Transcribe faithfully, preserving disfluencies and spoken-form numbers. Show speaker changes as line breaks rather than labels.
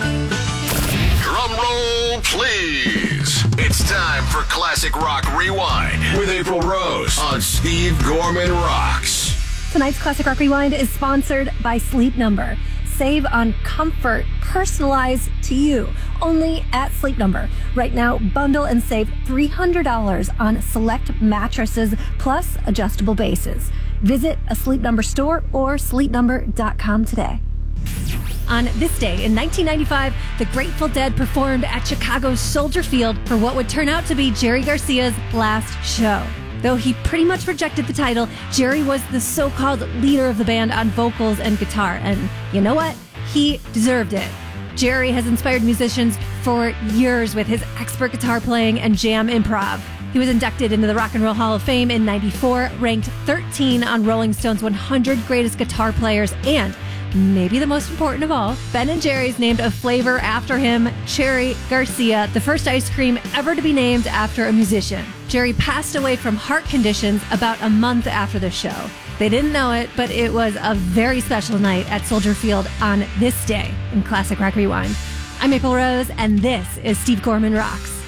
Drum roll, please. It's time for Classic Rock Rewind with April Rose on Steve Gorman Rocks.
Tonight's Classic Rock Rewind is sponsored by Sleep Number. Save on comfort personalized to you only at Sleep Number. Right now, bundle and save three hundred dollars on select mattresses plus adjustable bases. Visit a Sleep Number store or sleep number dot com today. On this day in nineteen ninety-five, the Grateful Dead performed at Chicago's Soldier Field for what would turn out to be Jerry Garcia's last show. Though he pretty much rejected the title, Jerry was the so-called leader of the band on vocals and guitar. And you know what? He deserved it. Jerry has inspired musicians for years with his expert guitar playing and jam improv. He was inducted into the Rock and Roll Hall of Fame in ninety-four, ranked thirteen on Rolling Stone's one hundred Greatest Guitar Players, and maybe the most important of all, Ben and Jerry's named a flavor after him, Cherry Garcia, the first ice cream ever to be named after a musician. Jerry passed away from heart conditions about a month after the show. They didn't know it, but it was a very special night at Soldier Field on this day in Classic Rock Rewind. I'm April Rose, and this is Steve Gorman Rocks.